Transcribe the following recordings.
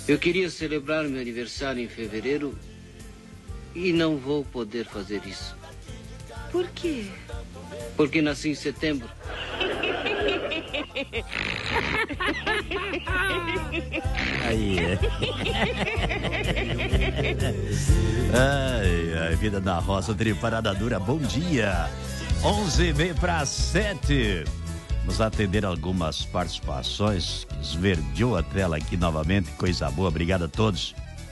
Eu queria celebrar meu aniversário em fevereiro e não vou poder fazer isso. Por quê? Porque nasci em setembro. Aí é. Ai, vida da roça, triparada dura, bom dia. 11:45. Vamos atender algumas participações. Esverdeou a tela aqui novamente, coisa boa, obrigado a todos.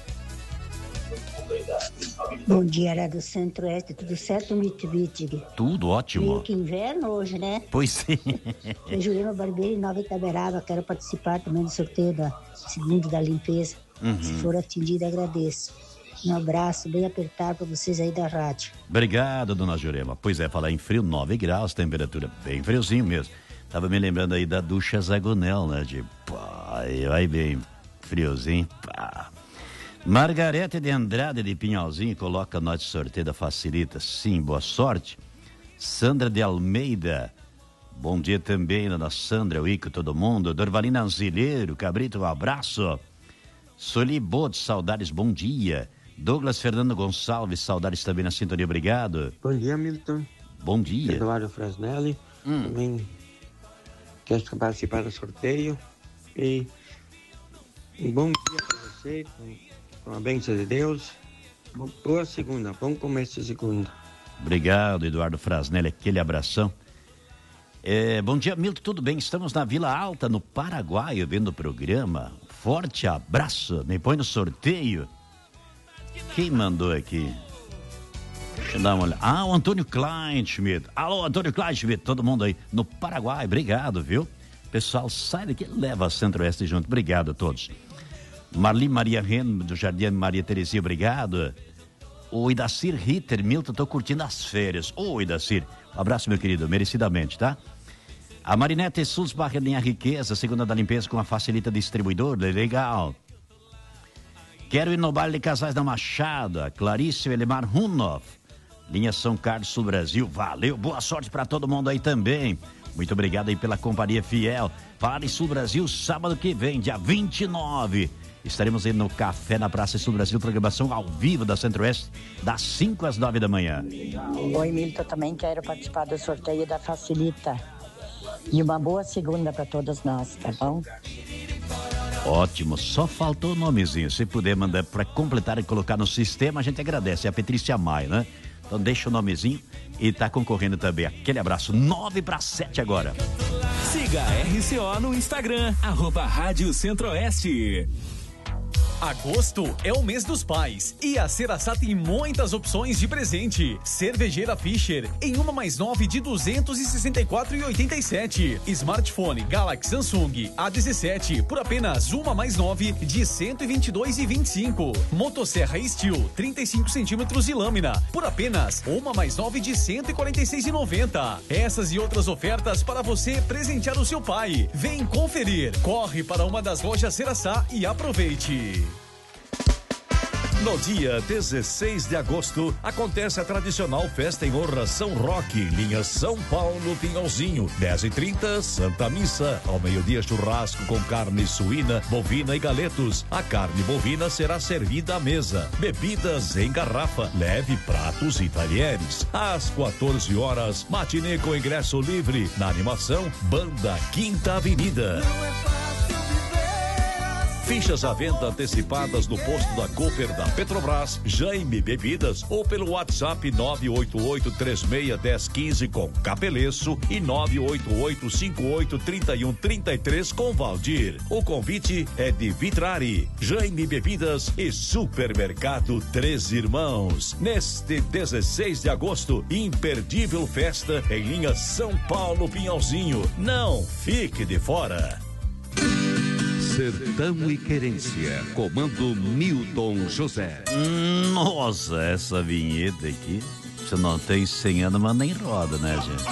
Bom dia, era do Centro-Oeste, tudo certo, Mitvitig? Tudo ótimo. Meio que inverno hoje, né? Pois sim. Eu Jurema Barbeiro em Nova Itaberaba, quero participar também do sorteio da segundo da limpeza. Se for atendido, agradeço. Um abraço bem apertado para vocês aí da rádio. Obrigado, dona Jurema. Pois é, falar em frio, 9 graus, temperatura bem friozinho mesmo. Tava me lembrando aí da ducha Zagonel, né? De pá, vai bem friozinho, pá. Margarete de Andrade de Pinhalzinho coloca nós de sorteio da Facilita. Sim, boa sorte. Sandra de Almeida, bom dia também, dona Sandra, o Ico, todo mundo. Dorvalina Anzileiro, Cabrito, um abraço. Soli Boto, saudades, bom dia. Douglas Fernando Gonçalves, saudades também na sintonia, obrigado. Bom dia, Milton. Bom dia. Eduardo Frasnelli, também quero participar do sorteio. E um bom dia para você, com a bênção de Deus. Boa segunda, bom começo de segunda. Obrigado, Eduardo Frasnelli, aquele abração. Bom dia, Milton, tudo bem? Estamos na Vila Alta, no Paraguai, vendo o programa. Forte abraço, me põe no sorteio. Quem mandou aqui? Deixa eu dar uma olhada. O Antônio Kleinschmidt. Alô, Antônio Kleinschmidt, todo mundo aí no Paraguai, obrigado, viu? Pessoal, sai daqui, leva a Centro-Oeste junto, obrigado a todos. Marli Maria Ren, do Jardim Maria Teresia, obrigado. O Idacir Ritter, Milton, tô curtindo as férias. Ô, Idacir, um abraço, meu querido, merecidamente, tá? A Marinete Sulzbach, linha Riqueza, segunda da limpeza com a Facilita Distribuidor, legal. Quero ir no baile de casais da Machada, Clarice Elemar Runoff, linha São Carlos Sul Brasil, valeu, boa sorte para todo mundo aí também. Muito obrigado aí pela companhia fiel. Vale Sul Brasil, sábado que vem, dia 29. Estaremos aí no Café na Praça Sul Brasil, programação ao vivo da Centro-Oeste, das 5 às 9 da manhã. Oi, Milton, também quero participar do sorteio da Facilita. E uma boa segunda para todos nós, tá bom? Ótimo, só faltou o nomezinho. Se puder mandar para completar e colocar no sistema, a gente agradece. É a Patrícia Maia, né? Então deixa o nomezinho e tá concorrendo também. Aquele abraço, 9:07 agora. Siga a RCO no Instagram, @Rádio Centro-Oeste. Agosto é o mês dos pais e a Ceraçá tem muitas opções de presente. Cervejeira Fischer em 1+9 de 264,87. Smartphone Galaxy Samsung A17 por apenas 1+9 de 122,25. Motosserra Steel 35 centímetros de lâmina por apenas 1+9 de 146,90. Essas e outras ofertas para você presentear o seu pai. Vem conferir. Corre para uma das lojas Ceraçá e aproveite. No dia 16 de agosto, acontece a tradicional festa em honra São Roque, linha São Paulo Pinhalzinho. 10h30, Santa Missa. Ao meio-dia, churrasco com carne suína, bovina e galetos. A carne bovina será servida à mesa. Bebidas em garrafa. Leve pratos e talheres. Às 14 horas, matinê com ingresso livre. Na animação, Banda Quinta Avenida. Fichas à venda antecipadas no posto da Cooper da Petrobras, Jaime Bebidas ou pelo WhatsApp 988361015 com Capeleço e 988583133 com Valdir. O convite é de Vitrari, Jaime Bebidas e Supermercado Três Irmãos. Neste 16 de agosto, imperdível festa em linha São Paulo Pinhalzinho. Não fique de fora. Sertão e Querência, comando Milton José. Nossa, essa vinheta aqui, você não tem 100 anos, mas nem roda, né, gente?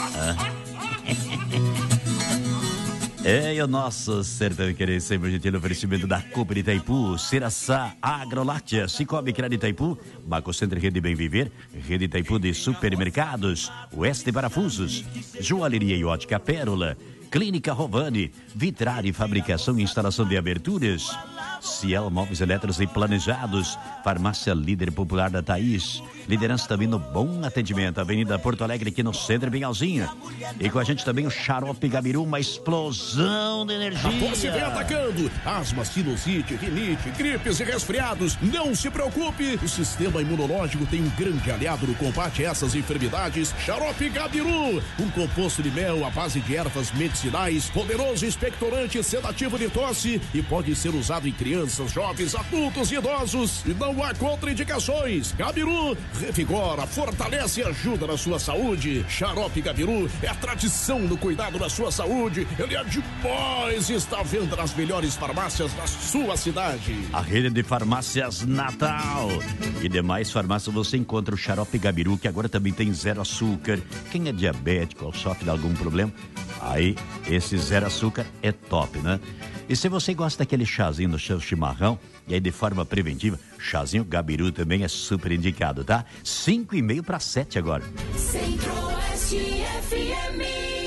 E o nosso Sertão e Querência, sempre gentil oferecimento da Cooper Itaipu, Ceraçá, Agroláctea, Cicobi Crédito Itaipu, Banco Centro Rede Bem Viver, Rede Itaipu de Supermercados, Oeste Parafusos, Joalheria e Ótica Pérola, Clínica Rovani, Vitrari, fabricação e instalação de aberturas. Ciel Móveis Elétricos e Planejados, Farmácia Líder Popular da Thaís, liderança também no bom atendimento, Avenida Porto Alegre, aqui no centro, bem Alzinho. E com a gente também o Xarope Gabiru, uma explosão de energia. A tosse vem atacando, asma, sinusite, rinite, gripes e resfriados. Não se preocupe, o sistema imunológico tem um grande aliado no combate a essas enfermidades. Xarope Gabiru, um composto de mel à base de ervas medicinais, poderoso expectorante sedativo de tosse e pode ser usado em crianças, jovens, adultos e idosos. E não há contraindicações. Gabiru revigora, fortalece e ajuda na sua saúde. Xarope Gabiru é a tradição no cuidado da sua saúde. Ele é demais e está à venda nas melhores farmácias da sua cidade. A rede de farmácias Natal e demais farmácias você encontra o Xarope Gabiru, que agora também tem zero açúcar. Quem é diabético ou sofre de algum problema, aí esse zero açúcar é top, né? E se você gosta daquele chazinho no seu chimarrão, e aí de forma preventiva, chazinho Gabiru também é super indicado, tá? 6:45 agora. Centro-Oeste FM.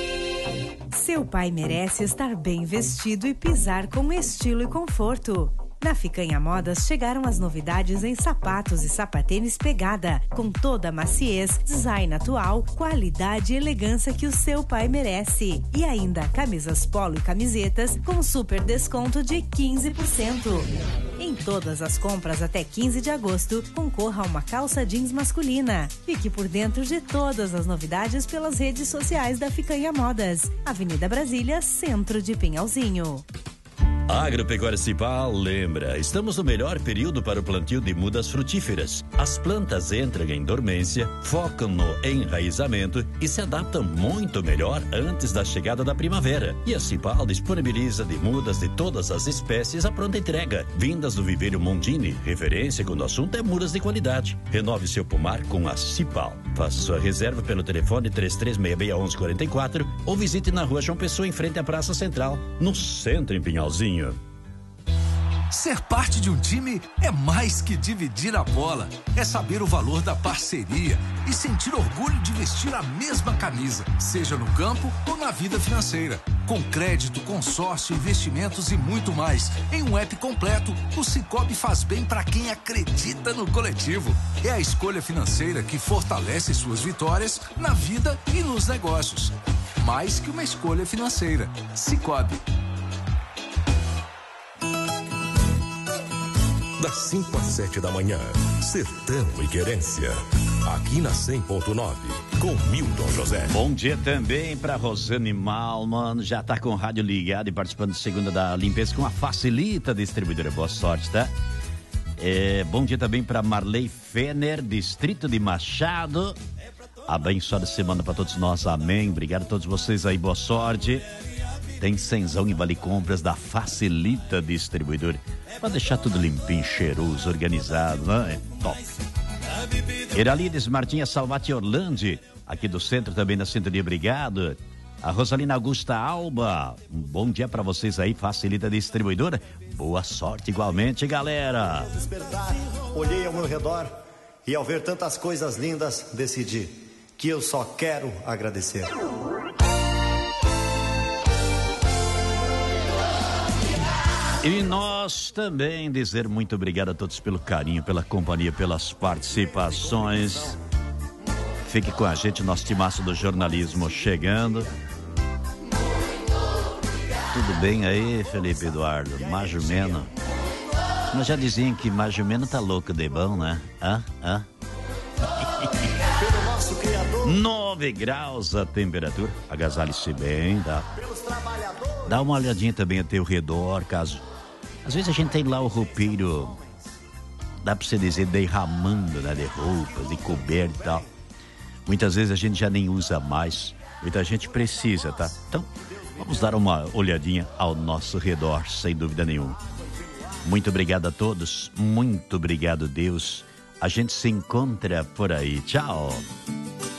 Seu pai merece estar bem vestido e pisar com estilo e conforto. Na Ficanha Modas chegaram as novidades em sapatos e sapatênis pegada, com toda a maciez, design atual, qualidade e elegância que o seu pai merece. E ainda camisas polo e camisetas com super desconto de 15%. Em todas as compras até 15 de agosto, concorra a uma calça jeans masculina. Fique por dentro de todas as novidades pelas redes sociais da Ficanha Modas. Avenida Brasília, centro de Pinhalzinho. Agropecuária Cipal lembra, estamos no melhor período para o plantio de mudas frutíferas. As plantas entram em dormência, focam no enraizamento e se adaptam muito melhor antes da chegada da primavera. E a Cipal disponibiliza de mudas de todas as espécies a pronta entrega, vindas do viveiro Mondini, referência quando o assunto é mudas de qualidade. Renove seu pomar com a Cipal. Faça sua reserva pelo telefone 33661144 ou visite na rua João Pessoa, em frente à Praça Central, no centro, em Pinhalzinho. Ser parte de um time é mais que dividir a bola. É saber o valor da parceria e sentir orgulho de vestir a mesma camisa, seja no campo ou na vida financeira. Com crédito, consórcio, investimentos e muito mais. Em um app completo, o Cicobi faz bem para quem acredita no coletivo. É a escolha financeira que fortalece suas vitórias na vida e nos negócios. Mais que uma escolha financeira. Cicobi. Das 5 às 7 da manhã, Sertão e Querência, aqui na 100.9, com Milton José. Bom dia também para Rosane Malman, já tá com o rádio ligado e participando de segunda da limpeza com a Facilita Distribuidora. Boa sorte, tá? Bom dia também para Marley Fener, distrito de Machado. Abençoada semana para todos nós, amém. Obrigado a todos vocês aí, boa sorte. Tem cenzão e vale compras da Facilita Distribuidora. Pra deixar tudo limpinho, cheiroso, organizado, né? É top. Eralides Martinha Salvati Orlandi, aqui do centro também na sintonia, obrigado. A Rosalina Augusta Alba, um bom dia pra vocês aí, Facilita Distribuidora. Boa sorte igualmente, galera. Despertar, olhei ao meu redor e ao ver tantas coisas lindas, decidi que eu só quero agradecer. E nós também dizer muito obrigado a todos pelo carinho, pela companhia, pelas participações. Fique com a gente, nosso timaço do jornalismo chegando. Tudo bem aí, Felipe Eduardo? Mais ou menos. Mas já diziam que mais ou menos tá louco de bom, né? 9 graus a temperatura. Agasalhe-se bem, tá? Dá uma olhadinha também a teu redor, caso... Às vezes a gente tem lá o roupeiro, dá pra você dizer, derramando, né? De roupas, de coberta e tal. Muitas vezes a gente já nem usa mais. Muita gente precisa, tá? Então, vamos dar uma olhadinha ao nosso redor, sem dúvida nenhuma. Muito obrigado a todos. Muito obrigado, Deus. A gente se encontra por aí. Tchau.